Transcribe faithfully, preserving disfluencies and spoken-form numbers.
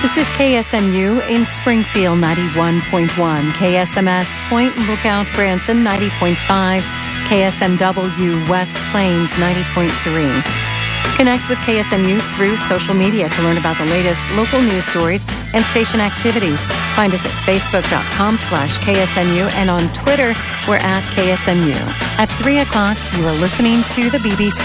This is K S M U in Springfield, ninety-one point one, K S M S Point Lookout Branson, ninety point five, K S M W West Plains, ninety point three. Connect with K S M U through social media to learn about the latest local news stories and station activities. Find us at facebook.com slash KSMU and on Twitter, we're at K S M U. At three o'clock, you are listening to the B B C.